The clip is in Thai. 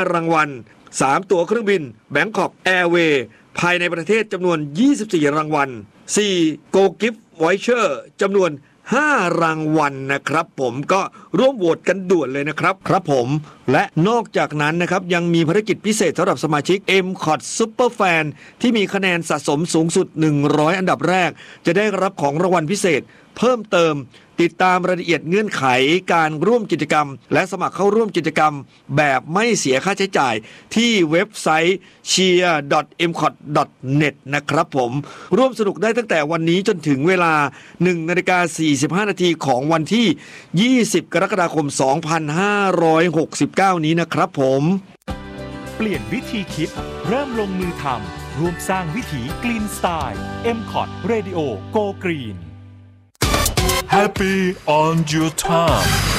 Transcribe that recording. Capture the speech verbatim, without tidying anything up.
รางวัลสามตั๋วเครื่องบิน Bangkok Airways ภายในประเทศจำนวนยี่สิบสี่รางวัลสี่ Go Gift Voucher จำนวนห้ารางวัล นะครับผมก็ร่วมโหวตกันด่วนเลยนะครับครับผมและนอกจากนั้นนะครับยังมีภารกิจพิเศษสำหรับสมาชิก เอ็ม ซี โอ ที Superfan ที่มีคะแนนสะสมสูงสุดหนึ่งร้อยอันดับแรกจะได้รับของรางวัลพิเศษเพิ่มเติมติดตามรายละเอียดเงื่อนไขการร่วมกิจกรรมและสมัครเข้าร่วมกิจกรรมแบบไม่เสียค่าใช้จ่ายที่เว็บไซต์ เชียร์ ดอท เอ็ม ซี โอ ที ดอท เน็ต นะครับผมร่วมสนุกได้ตั้งแต่วันนี้จนถึงเวลา หนึ่งนาฬิกาสี่สิบห้านาทีของวันที่ยี่สิบกรกฎาคมสองพันห้าร้อยหกสิบเก้านี้นะครับผมเปลี่ยนวิธีคิดเริ่มลงมือทำร่วมสร้างวิถี Green Style เอ็ม ซี โอ ที Radio Go Green Happy on your time